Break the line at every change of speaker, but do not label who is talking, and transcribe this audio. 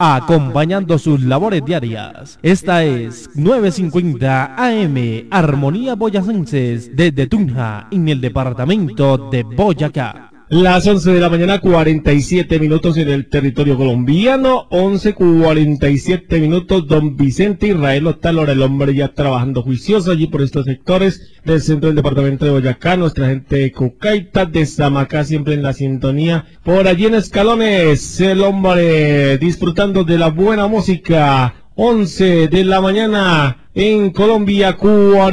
acompañando sus labores diarias. Esta es 950 AM, Armonía Boyacenses, desde Tunja, en el departamento de Boyacá.
Las 11 de la mañana, 47 minutos en el territorio colombiano, 11:47 minutos. Don Vicente Israel Otálora, el hombre ya trabajando juicioso allí por estos sectores del centro del departamento de Boyacá. Nuestra gente de Cucaita, de Samacá, siempre en la sintonía. Por allí en Escalones, el hombre disfrutando de la buena música. 11 de la mañana en Colombia, 40.